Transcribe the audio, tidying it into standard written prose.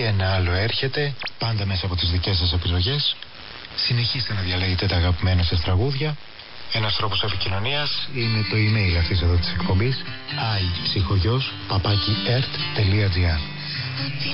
ένα άλλο έρχεται, πάντα μέσα από τις δικές σας επιλογές. Συνεχίστε να διαλέγετε τα αγαπημένα σας τραγούδια. Ένας τρόπος επικοινωνίας είναι το email αυτής εδώ της εκπομπής, iPsychogos@ert.gr.